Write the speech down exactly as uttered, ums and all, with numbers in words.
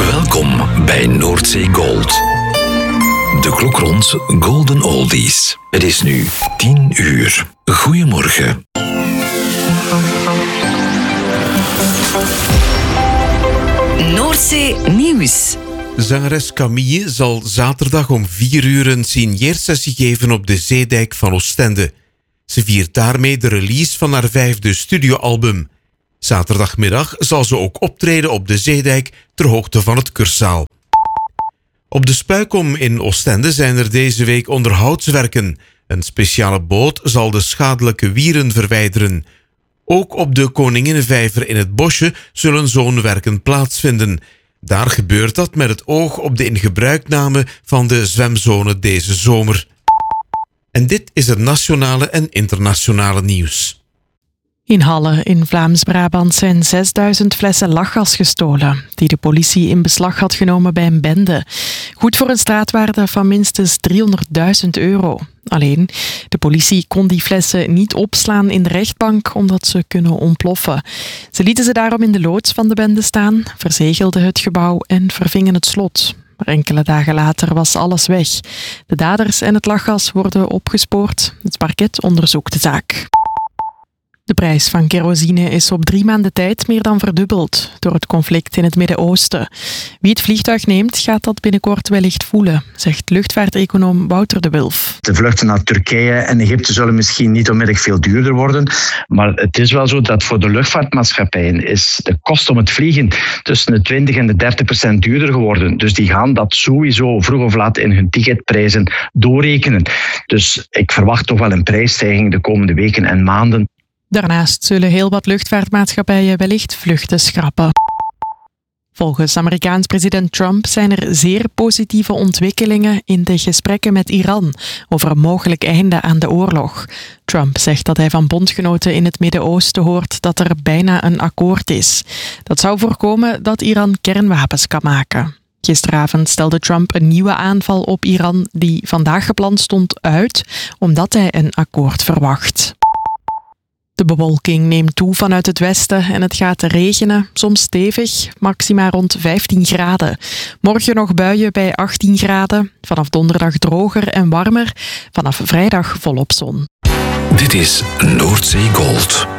Welkom bij Noordzee Gold. De klok rond Golden Oldies. Het is nu tien uur. Goedemorgen. Noordzee Nieuws. Zangeres Camille zal zaterdag om vier uur een signeersessie geven op de Zeedijk van Oostende. Ze viert daarmee de release van haar vijfde studioalbum. Zaterdagmiddag zal ze ook optreden op de Zeedijk ter hoogte van het Cursaal. Op de Spuikom in Oostende zijn er deze week onderhoudswerken. Een speciale boot zal de schadelijke wieren verwijderen. Ook op de Koninginnenvijver in het Bosje zullen zo'n werken plaatsvinden. Daar gebeurt dat met het oog op de ingebruikname van de zwemzone deze zomer. En dit is het nationale en internationale nieuws. In Halle in Vlaams-Brabant zijn zesduizend flessen lachgas gestolen, die de politie in beslag had genomen bij een bende. Goed voor een straatwaarde van minstens driehonderdduizend euro. Alleen, de politie kon die flessen niet opslaan in de rechtbank omdat ze kunnen ontploffen. Ze lieten ze daarom in de loods van de bende staan, verzegelden het gebouw en vervingen het slot. Maar enkele dagen later was alles weg. De daders en het lachgas worden opgespoord. Het parket onderzoekt de zaak. De prijs van kerosine is op drie maanden tijd meer dan verdubbeld door het conflict in het Midden-Oosten. Wie het vliegtuig neemt, gaat dat binnenkort wellicht voelen, zegt luchtvaarteconoom Wouter de Wilf. De vluchten naar Turkije en Egypte zullen misschien niet onmiddellijk veel duurder worden, maar het is wel zo dat voor de luchtvaartmaatschappijen is de kost om het vliegen tussen de twintig en de dertig procent duurder geworden. Dus die gaan dat sowieso vroeg of laat in hun ticketprijzen doorrekenen. Dus ik verwacht toch wel een prijsstijging de komende weken en maanden. Daarnaast zullen heel wat luchtvaartmaatschappijen wellicht vluchten schrappen. Volgens Amerikaans president Trump zijn er zeer positieve ontwikkelingen in de gesprekken met Iran over een mogelijk einde aan de oorlog. Trump zegt dat hij van bondgenoten in het Midden-Oosten hoort dat er bijna een akkoord is. Dat zou voorkomen dat Iran kernwapens kan maken. Gisteravond stelde Trump een nieuwe aanval op Iran die vandaag gepland stond uit, omdat hij een akkoord verwacht. De bewolking neemt toe vanuit het westen en het gaat regenen, soms stevig, maxima rond vijftien graden. Morgen nog buien bij achttien graden, vanaf donderdag droger en warmer, vanaf vrijdag volop zon. Dit is Noordzee Gold.